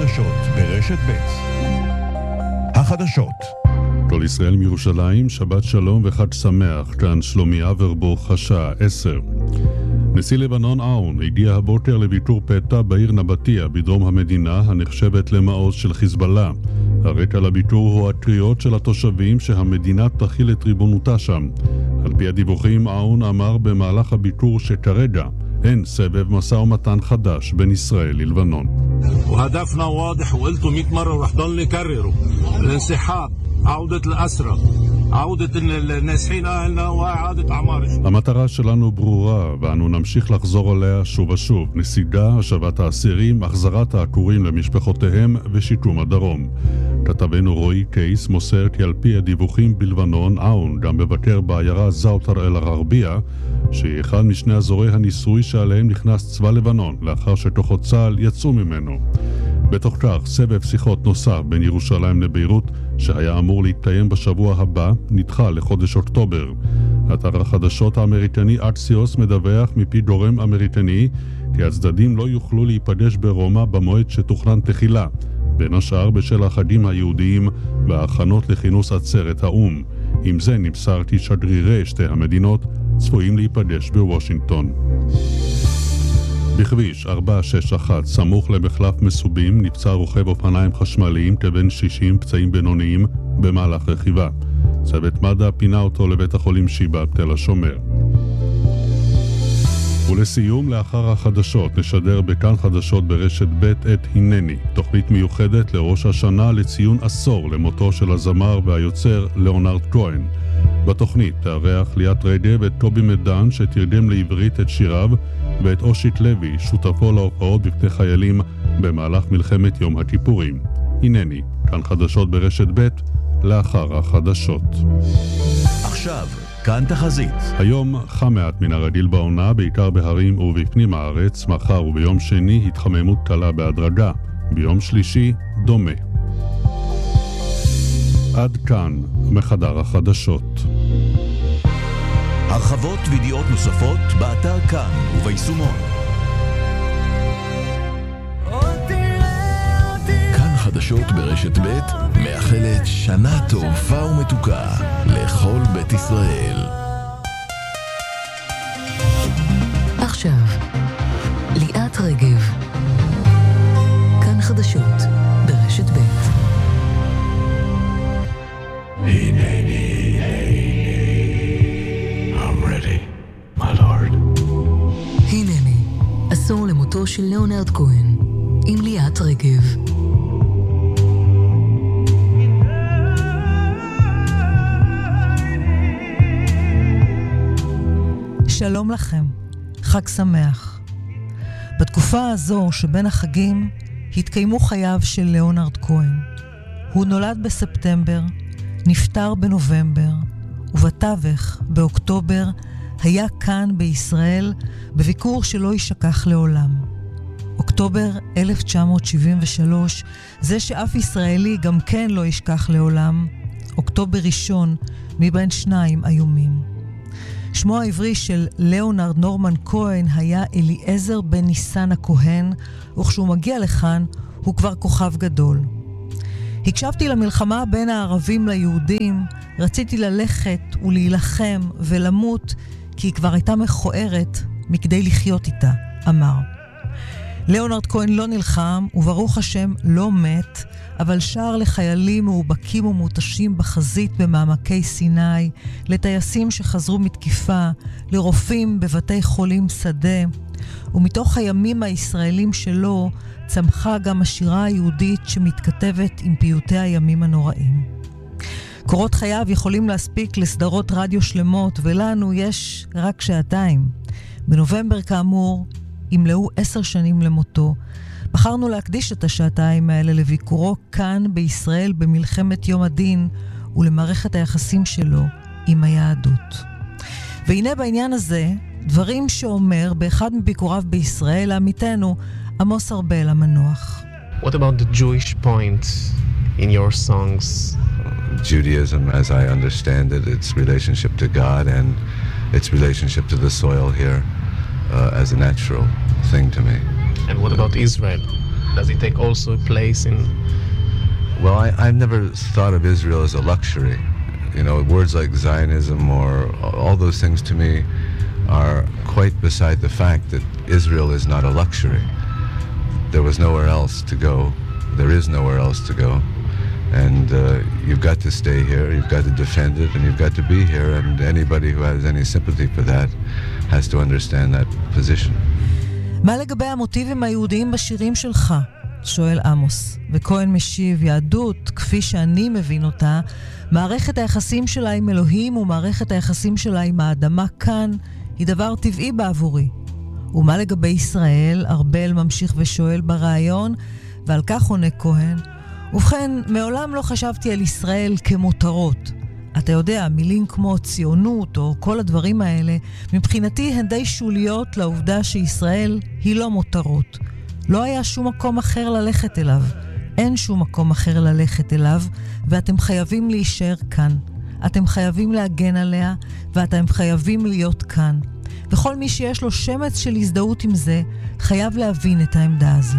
החדשות ברשת ב'. החדשות. כל ישראל מירושלים, שבת שלום וחג שמח, כאן שלומי אברבוך, השעה 10. נשיא לבנון אאון הגיע הבוקר לוויתור פתע בעיר נבטיה בדרום המדינה הנחשבת למעוז של חיזבאללה. הרקע לוויתור הוא הקריאות של התושבים שהמדינה תחיל את ריבונותה שם. על פי הדיווחים, אאון אמר במהלך הוויתור שכרגע אין סבב משא ומתן חדש בין ישראל ללבנון. وهدفنا واضح وقلته 100 مرة ورح ضل نكرره الانسحاب عودة الأسرى عودة النازحين أهلنا وإعادة أعمارهم. המטרה שלנו ברורה ואנו נמשיך לחזור עליה שוב ושוב: נסיגה, השבת האסירים, החזרת העקורים למשפחותיהם ושיקום הדרום. כתבנו רועי קייס מוסר כי על פי הדיווחים בלבנון, אאון גם מבקר בעיירה זאוטר אל-ערבייה, שהיא אחד משני אזורי הניסוי שעליהם נכנס צבא לבנון לאחר שכוחות צה"ל יצאו ממנו. בתוך כך, סבב שיחות נוסף בין ירושלים לביירות שהיה אמור להתקיים בשבוע הבא נדחה לחודש אוקטובר. אתר החדשות האמריקני אקסיוס מדווח מפי גורם אמריקני כי הצדדים לא יוכלו להיפגש ברומא במועד שתוכנן תחילה, בין השאר בשל החגים היהודיים וההכנות לכינוס עצרת האום. עם זה נמסר כי שגרירי שתי המדינות צפויים להיפגש בוושינגטון. בכביש 461 סמוך למחלף מסובים נפצע רוכב אופניים חשמליים כבן 60 פצעים בינוניים במהלך רכיבה. צוות מד"א פינה אותו לבית החולים שיבא תל השומר. ולסיום, לאחר החדשות נשדר בכאן חדשות ברשת ב' את הנני, תוכנית מיוחדת לראש השנה לציון עשור למותו של הזמר והיוצר ליאונרד כהן. בתוכנית תארח ליאת רגב את טובי מדן שתרגם לעברית את שיריו, ואת אושיק לוי, שותפו להופעות בפני חיילים במהלך מלחמת יום הכיפורים. הנני, כאן חדשות ברשת ב' לאחר החדשות. עכשיו, כאן תחזית. היום חם מעט מן הרגיל בעונה, בעיקר בהרים ובפנים הארץ. מחר וביום שני התחממות קלה בהדרגה. ביום שלישי דומה. עד כאן מחדר החדשות. הרחבות וידיעות נוספות באתר כאן וביישומון. כאן חדשות ברשת ב' מאחלת שנה טובה ומתוקה לכל בית ישראל. עכשיו ליאת רגב, כאן חדשות ברשת ב'. הנני, עשור למותו של ליאונרד כהן, עם ליאת רגב. שלום לכם, חג שמח. בתקופה הזו שבין החגים התקיימו חייו של ליאונרד כהן. הוא נולד בספטמבר, נפטר בנובמבר, ובתווך, באוקטובר, היה כאן בישראל בביקור שלא יישכח לעולם. אוקטובר 1973, זה שאף ישראלי גם כן לא ישכח לעולם, אוקטובר ראשון מבין שניים איומים. שמו העברי של ליאונרד נורמן כהן היה אליעזר בן ניסן הכהן, וכשהוא מגיע לכאן הוא כבר כוכב גדול. הקשבתי למלחמה בין הערבים ליהודים, רציתי ללכת ולהילחם ולמות, כי היא כבר הייתה מכוערת מכדי לחיות איתה, אמר. ליאונרד כהן לא נלחם, וברוך השם לא מת, אבל שר לחיילים מאובקים ומותשים בחזית במעמקי סיני, לטייסים שחזרו מתקיפה, לרופאים בבתי חולים שדה, ומתוך הימים הישראלים שלו צמחה גם השירה היהודית שמתכתבת עם פיוטי הימים הנוראים. קורות חייו יכולים להספיק לסדרות רדיו שלמות, ולנו יש רק שעתיים. בנובמבר כאמור, ימלאו 10 שנים למותו. בחרנו להקדיש את השעתיים האלה לביקורו כאן בישראל במלחמת יום הדין ולמערכת היחסים שלו עם היהדות. והנה בעניין הזה, דברים שאומר באחד מביקוריו בישראל לעמיתנו עמוס ארבל המנוח. What about the Jewish point in your songs? Judaism, as I understand it, its relationship to God and its relationship to the soil here as a natural thing to me. And what about Israel? Does it take also a place in... Well, I've never thought of Israel as a luxury. You know, words like Zionism or all those things to me are quite beside the fact that Israel is not a luxury. There was nowhere else to go. There is nowhere else to go. And you've got to stay here, you've got to defend it, and you've got to be here. And anybody who has any sympathy for that has to understand that position. מה לגבי המוטיבים היהודיים בשירים שלך? שואל עמוס. וכהן משיב, יהדות, כפי שאני מבין אותה, מערכת היחסים שלה עם אלוהים ומערכת היחסים שלה עם האדמה כאן, היא דבר טבעי בעבורי. ומה לגבי ישראל? ארבל ממשיך ושואל ברעיון, ועל כך עונה כהן. ובכן, מעולם לא חשבתי על ישראל כמותרות. אתה יודע, מילים כמו ציונות או כל הדברים האלה, מבחינתי הן די שוליות לעובדה שישראל היא לא מותרות. לא היה שום מקום אחר ללכת אליו. אין שום מקום אחר ללכת אליו, ואתם חייבים להישאר כאן. אתם חייבים להגן עליה, ואתם חייבים להיות כאן. וכל מי שיש לו שמץ של הזדהות עם זה, חייב להבין את העמדה הזו.